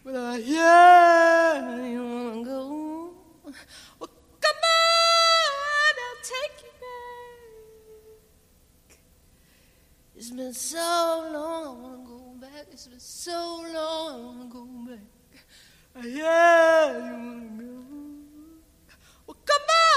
But yeah, you wanna go. Well, come on, I'll take you back. It's been so long, I wanna go back. It's been so long, I wanna go back. Yeah, you wanna go.